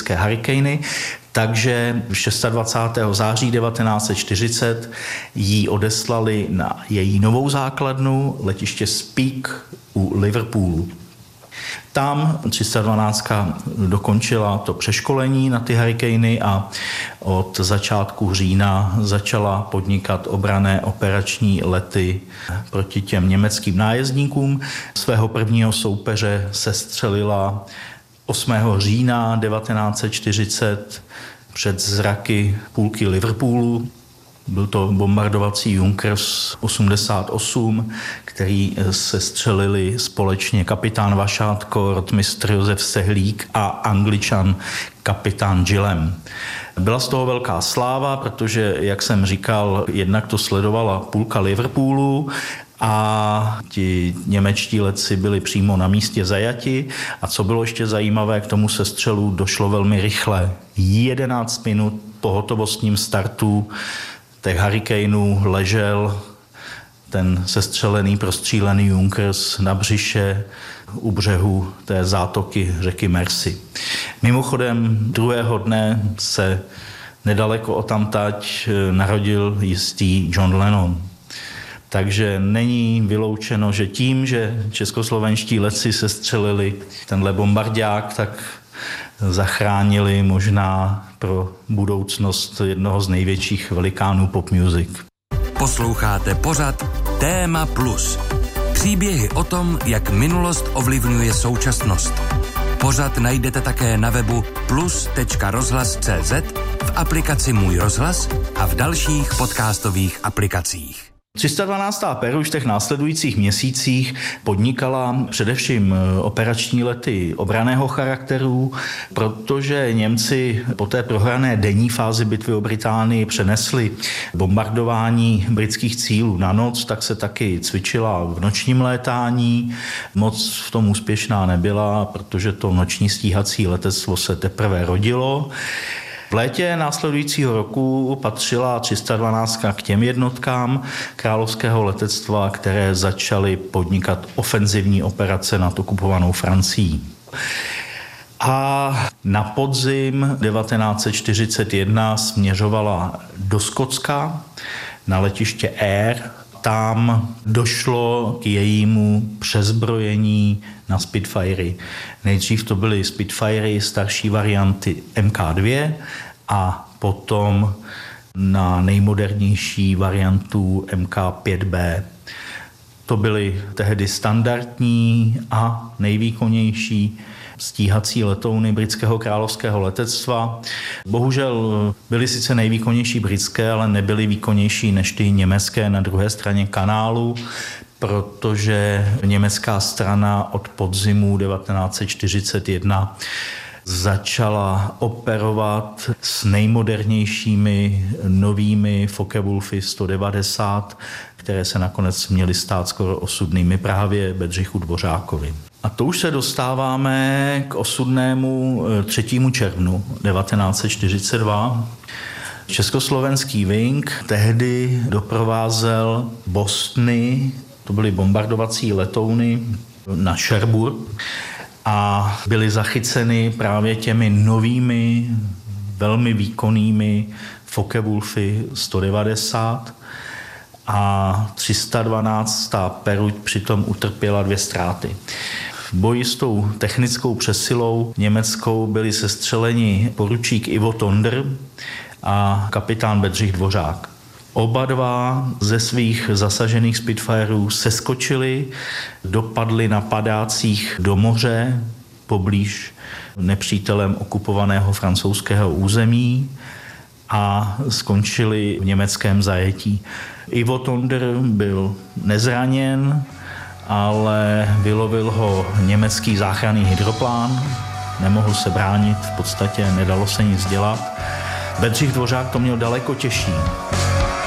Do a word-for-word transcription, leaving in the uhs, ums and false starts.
britské hurikany, takže dvacátého šestého září devatenáct set čtyřicet ji odeslali na její novou základnu, letiště Speke u Liverpoolu. Tam tři sta dvanáct dokončila to přeškolení na ty hurikany a od začátku října začala podnikat obranné operační lety proti těm německým nájezdníkům. Svého prvního soupeře sestřelila osmého října devatenáct set čtyřicet před zraky půlky Liverpoolu. Byl to bombardovací Junkers osmdesát osm, který sestřelili společně kapitán Vašátko, rotmistr Josef Stehlík a Angličan kapitán Gillem. Byla z toho velká sláva, protože, jak jsem říkal, jednak to sledovala půlka Liverpoolu a ti němečtí letci byli přímo na místě zajati. A co bylo ještě zajímavé, k tomu sestřelu došlo velmi rychle. jedenáct minut po hotovostním startu těch hurikanů ležel ten sestřelený, prostřílený Junkers na břiše u břehu té zátoky řeky Mersey. Mimochodem druhého dne se nedaleko odtamtať narodil jistý John Lennon. Takže není vyloučeno, že tím, že českoslovenští letci sestřelili tenhle bombardák, tak zachránili možná pro budoucnost jednoho z největších velikánů pop music. Posloucháte pořad Téma Plus. Příběhy o tom, jak minulost ovlivňuje současnost. Pořad najdete také na webu plus tečka rozhlas tečka cé zet, v aplikaci Můj rozhlas a v dalších podcastových aplikacích. tři sta dvanáctá Peru už v těch následujících měsících podnikala především operační lety obranného charakteru, protože Němci po té prohrané denní fázi bitvy o Británii přenesli bombardování britských cílů na noc, tak se taky cvičila v nočním létání. Moc v tom úspěšná nebyla, protože to noční stíhací letectvo se teprve rodilo. V létě následujícího roku patřila tři sta dvanáct k těm jednotkám královského letectva, které začaly podnikat ofenzivní operace nad okupovanou Francií. A na podzim devatenáct set čtyřicet jedna směřovala do Skotska na letiště Ayr. Tam došlo k jejímu přezbrojení na Spitfirey. Nejdřív to byly Spitfirey starší varianty M K dva a potom na nejmodernější variantu M K pět B. To byly tehdy standardní a nejvýkonnější stíhací letouny britského královského letectva. Bohužel byly sice nejvýkonnější britské, ale nebyly výkonnější než ty německé na druhé straně kanálu, protože německá strana od podzimu devatenáct set čtyřicet jedna začala operovat s nejmodernějšími novými Focke-Wulfy sto devadesát, které se nakonec měly stát skoro osudnými právě Bedřichu Dvořákovi. A to už se dostáváme k osudnému třetímu červnu devatenáct set čtyřicet dva. Československý Wing tehdy doprovázel Bostony, to byly bombardovací letouny, na Cherbourg a byly zachyceny právě těmi novými, velmi výkonnými Focke-Wulfy sto devadesát a tři sta dvanáct Peruť přitom utrpěla dvě ztráty. V boji s tou technickou přesilou německou byli sestřeleni poručík Ivo Tonder a kapitán Bedřich Dvořák. Oba dva ze svých zasažených Spitfireů seskočili, dopadli na padácích do moře poblíž nepřítelem okupovaného francouzského území a skončili v německém zajetí. Ivo Tonder byl nezraněn, ale vylovil ho německý záchranný hydroplán, nemohl se bránit, v podstatě nedalo se nic dělat. Bedřich Dvořák to měl daleko těžší.